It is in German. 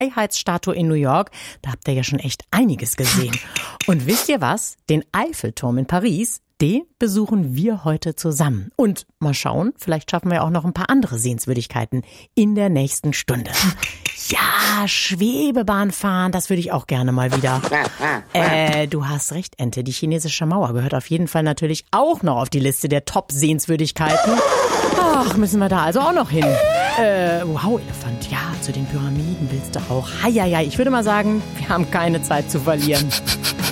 Freiheitsstatue in New York. Da habt ihr ja schon echt einiges gesehen. Und wisst ihr was? Den Eiffelturm in Paris, den besuchen wir heute zusammen. Und mal schauen, vielleicht schaffen wir auch noch ein paar andere Sehenswürdigkeiten in der nächsten Stunde. Ja, Schwebebahn fahren, das würde ich auch gerne mal wieder. Du hast recht, Ente. Die chinesische Mauer gehört auf jeden Fall natürlich auch noch auf die Liste der Top-Sehenswürdigkeiten. Ach, müssen wir da also auch noch hin. Wow, Elefant, ja, zu den Pyramiden willst du auch. Heieiei, ich würde mal sagen, wir haben keine Zeit zu verlieren.